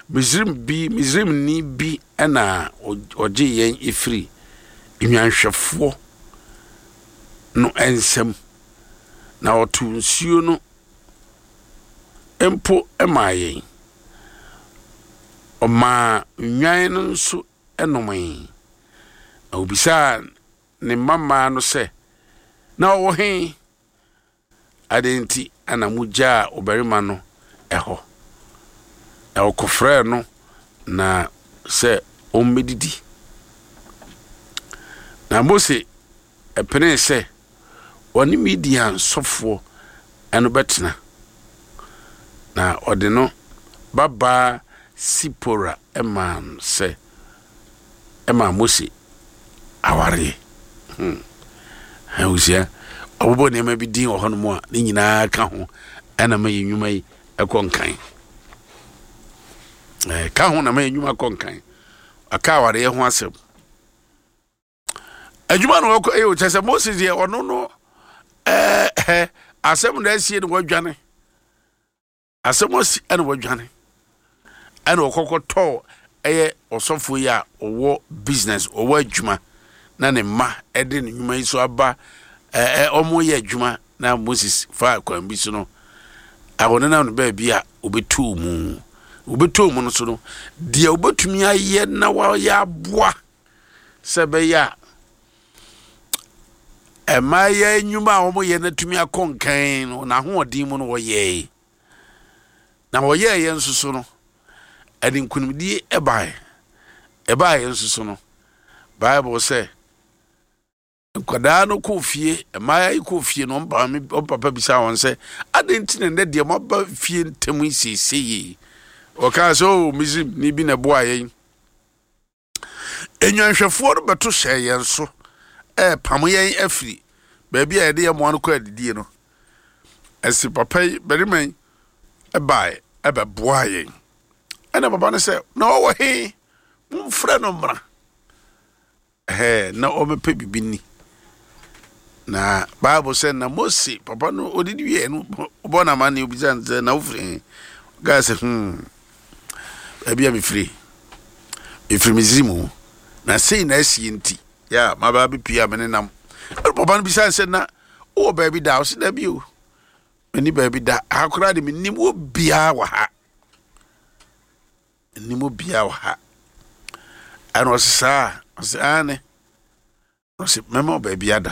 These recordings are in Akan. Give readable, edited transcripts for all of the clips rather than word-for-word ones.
Mizrim ni bi ana oje yen ifiri nwanhwefo no ensem na otu nsuo no empo emayen oma nwan no nso enomai na obisa ne mama no se na wo he adenti ana muja obarima no eho na okofre no na se ommedidi na Mose epene se oni Midian sofo eno betena na ode no baba Sipora eman se ema Mose aware hausia obobo ne ma bi din wo hono mo a ne nyina ka ho ana ma yenwuma yi ekonkan ka ho na ma yenwuma konkan aka aware ho asem adwuma no ko o chese Moses ye ono no asem na asie ne wadwane asem osi ene wadwane ene okokoto osofo ya owo business owo adwuma na ne ma ede ne nwuma iso aba omo ye adwuma na Moses fa kwambi so no awone na no ba bia obetu mu no so no dia obetumi aye na wa ya boa sebe ya emaya nwuma omo ye na tumi akonkan no na ho odin mu no wo ye na wo ye ye nsusu no adi nkunimdi ebae nsusu no Bible say kwada no kofie emaya kofie no mba me papa bisa won say adenti ne de maba fie ntemu isisi o ka so mizim ni bi na boa ye enyanhwefo no beto hye ye nso pam ye afiri ba bia ye de ye mo no kwa didie no esi papa beriman ebae ebe boa ye ena papa no say no wo he mfra no mra na o mepe bibini na Bible say na Mose papa no odidi wie no bona man obizan say na ofri gas abia me free mizimu na sei na asi nti ya maba bi pia me nam papa no bisan say na o baby da o si da bi o meni baby da akura de menim wo bia wa ha nimo bia wa ha ano sa ane o si memo baby ada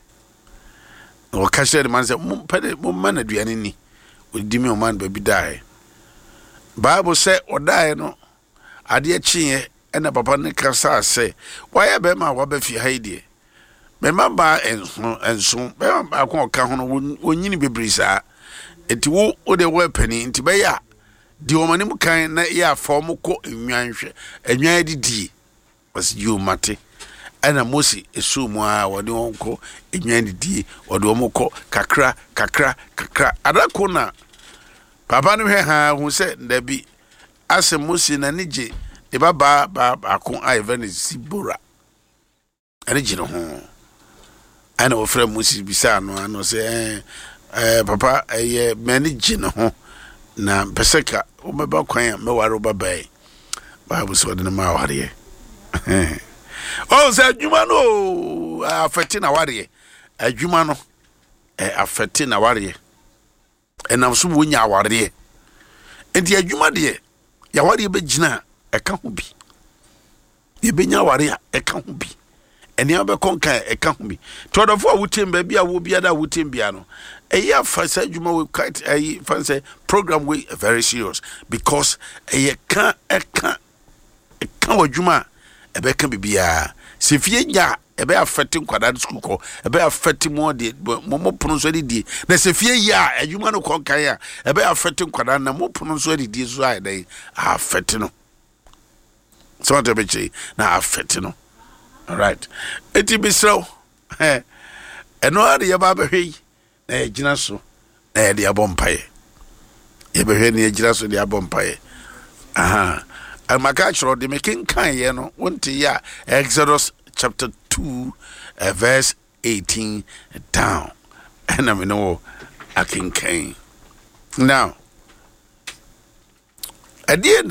o kashe de man say mo man aduane ni o di me o man baby die Bible say o die no ade chiye ena papa ne kasa say why be ma wa ba fi haidie me ma ba enso be ma ko ka ho no wonyini bebrisa enti wo de wo pani enti be ya di o mani mu kan na ya form ko enwanhwe enwan didi was you mate ana Mose esumu a wode wonko enwan didi wode omko kakra adako na papa no hwe ha hu se ndabi ase Mose na nije e baba akon a even Sibora ani jino ho ana ofra Mose bisa no ano se papa manage no ho na peseka o meba kwan me waro babai Bible so de ma ware o se adwuma no afeti na ware adwuma no afeti na ware enam so wonya ware enti adwuma de ya ware be gina eka ho bi ye benya ware a eka ho bi eni abe konka eka ho bi todofo wutem ba bia wo bia da wutem bia no eya fasa adwuma we quite fancy program we very serious because eka wadwuma ebe ka bibia se fie nya ebe affecting kwada school ko ebe affecting mo de mo pono so de na se fie ya adwuma no konka ya ebe affecting kwada na mo pono so de so ai dai affecting no so to be chi na affecting no all right eti bisro eno ade ya ba behwe na ejina so na de abompaye ye behwe na ejina so de abompaye aha amaka chro de making kan ye no wonte ya Exodus chapter 2 verse 18 down and I know I can now